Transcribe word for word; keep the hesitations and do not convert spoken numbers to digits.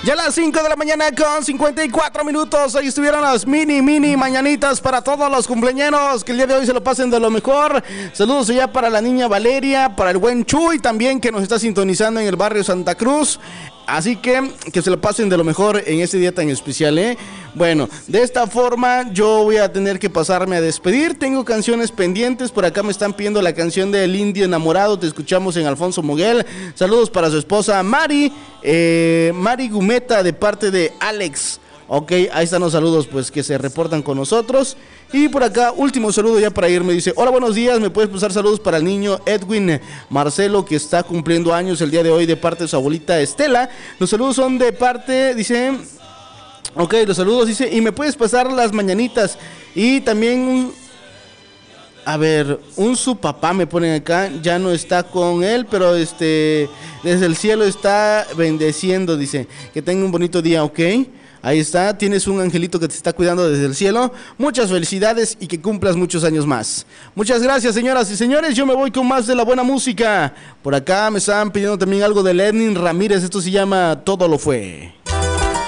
Ya a las cinco de la mañana con cincuenta y cuatro minutos. Ahí estuvieron las mini, mini mañanitas para todos los cumpleañeros. Que el día de hoy se lo pasen de lo mejor. Saludos allá para la niña Valeria, para el buen Chuy también, que nos está sintonizando en el barrio Santa Cruz. Así que que se lo pasen de lo mejor en este día tan especial, ¿eh? Bueno, de esta forma yo voy a tener que pasarme a despedir. Tengo canciones pendientes. Por acá me están pidiendo la canción del Indio Enamorado. Te escuchamos en Alfonso Moguel. Saludos para su esposa Mari, eh, Mari Gumeta, de parte de Alex. Ok, ahí están los saludos pues que se reportan con nosotros. Y por acá, último saludo ya para irme. Dice, hola, buenos días, me puedes pasar saludos para el niño Edwin Marcelo, que está cumpliendo años el día de hoy, de parte de su abuelita Estela. Los saludos son de parte, dice, ok, los saludos, dice, y me puedes pasar las mañanitas. Y también, a ver, un su papá me ponen acá, ya no está con él, pero este, desde el cielo está bendeciendo, dice, que tenga un bonito día, ok. Ahí está, tienes un angelito que te está cuidando desde el cielo. Muchas felicidades y que cumplas muchos años más. Muchas gracias, señoras y señores. Yo me voy con más de la buena música. Por acá me estaban pidiendo también algo de Lenin Ramírez. Esto se llama Todo lo fue.